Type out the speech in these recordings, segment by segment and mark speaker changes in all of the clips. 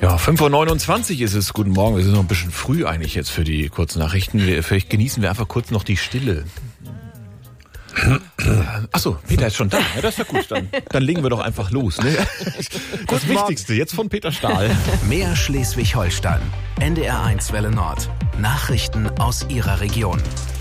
Speaker 1: Ja, 5:29 Uhr ist es. Guten Morgen. Wir sind noch ein bisschen früh eigentlich jetzt für die Kurznachrichten. Vielleicht genießen wir einfach kurz noch die Stille. Achso, Peter ist schon da. Ja, das ist ja gut. Dann legen wir doch einfach los. Ne? Das Wichtigste jetzt von Peter Stahl.
Speaker 2: Mehr Schleswig-Holstein. NDR1 Welle Nord. Nachrichten aus Ihrer Region.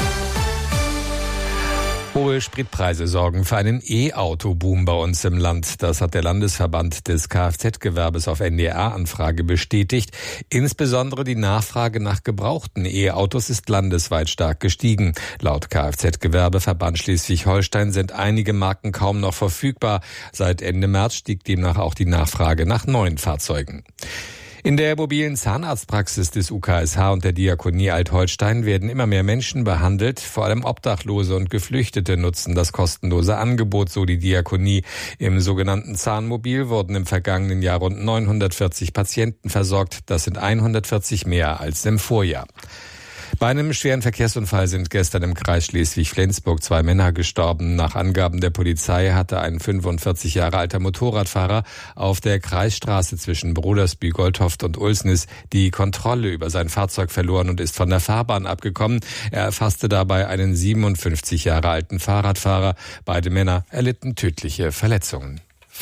Speaker 3: Hohe Spritpreise sorgen für einen E-Auto-Boom bei uns im Land. Das hat der Landesverband des Kfz-Gewerbes auf NDR-Anfrage bestätigt. Insbesondere die Nachfrage nach gebrauchten E-Autos ist landesweit stark gestiegen. Laut Kfz-Gewerbeverband Schleswig-Holstein sind einige Marken kaum noch verfügbar. Seit Ende März stieg demnach auch die Nachfrage nach neuen Fahrzeugen. In der mobilen Zahnarztpraxis des UKSH und der Diakonie Alt-Holstein werden immer mehr Menschen behandelt. Vor allem Obdachlose und Geflüchtete nutzen das kostenlose Angebot, so die Diakonie. Im sogenannten Zahnmobil wurden im vergangenen Jahr rund 940 Patienten versorgt. Das sind 140 mehr als im Vorjahr. Bei einem schweren Verkehrsunfall sind gestern im Kreis Schleswig-Flensburg 2 Männer gestorben. Nach Angaben der Polizei hatte ein 45 Jahre alter Motorradfahrer auf der Kreisstraße zwischen Brodersby, Goldhoft und Ulsnis die Kontrolle über sein Fahrzeug verloren und ist von der Fahrbahn abgekommen. Er erfasste dabei einen 57 Jahre alten Fahrradfahrer. Beide Männer erlitten tödliche Verletzungen.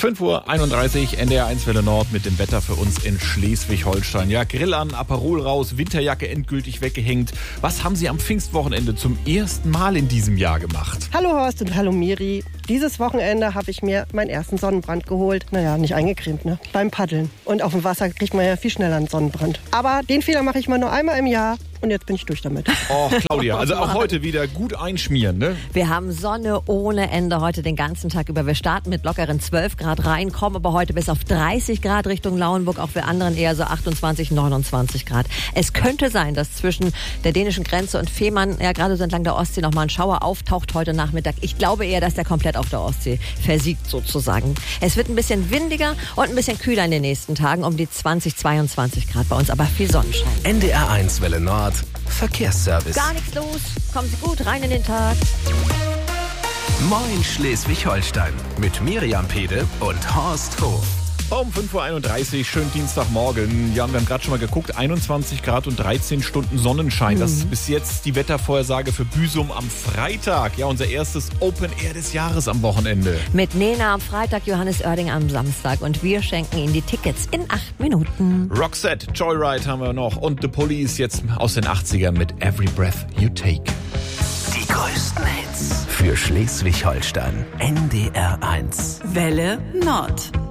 Speaker 1: 5:31 Uhr, NDR1 Welle Nord mit dem Wetter für uns in Schleswig-Holstein. Ja, Grill an, Aperol raus, Winterjacke endgültig weggehängt. Was haben Sie am Pfingstwochenende zum ersten Mal in diesem Jahr gemacht?
Speaker 4: Hallo Horst und hallo Miri. Dieses Wochenende habe ich mir meinen ersten Sonnenbrand geholt. Naja, nicht eingecremt, ne? Beim Paddeln. Und auf dem Wasser kriegt man ja viel schneller einen Sonnenbrand. Aber den Fehler mache ich mal nur einmal im Jahr. Und jetzt bin ich durch damit.
Speaker 1: Oh, Claudia, also auch heute wieder gut einschmieren, ne?
Speaker 5: Wir haben Sonne ohne Ende heute den ganzen Tag über. Wir starten mit lockeren 12 Grad rein, kommen aber heute bis auf 30 Grad Richtung Lauenburg, auch für anderen eher so 28, 29 Grad. Es könnte sein, dass zwischen der dänischen Grenze und Fehmarn, ja gerade so entlang der Ostsee, nochmal ein Schauer auftaucht heute Nachmittag. Ich glaube eher, dass der komplett auf der Ostsee versiegt sozusagen. Es wird ein bisschen windiger und ein bisschen kühler in den nächsten Tagen, um die 20, 22 Grad bei uns, aber viel Sonnenschein.
Speaker 2: NDR1 Welle Nord. Verkehrsservice.
Speaker 5: Gar nichts los. Kommen Sie gut rein in den Tag.
Speaker 2: Moin Schleswig-Holstein mit Miriam Pede und Horst Hof.
Speaker 1: Um 5:31 Uhr, schönen Dienstagmorgen. Ja, wir haben gerade schon mal geguckt, 21 Grad und 13 Stunden Sonnenschein. Das ist bis jetzt die Wettervorhersage für Büsum am Freitag. Ja, unser erstes Open Air des Jahres am Wochenende.
Speaker 5: Mit Nena am Freitag, Johannes Oerding am Samstag. Und wir schenken Ihnen die Tickets in 8 Minuten.
Speaker 1: Roxette, Joyride haben wir noch. Und The Police jetzt aus den 80ern mit Every Breath You Take.
Speaker 2: Die größten Hits für Schleswig-Holstein. NDR1.
Speaker 6: Welle Nord.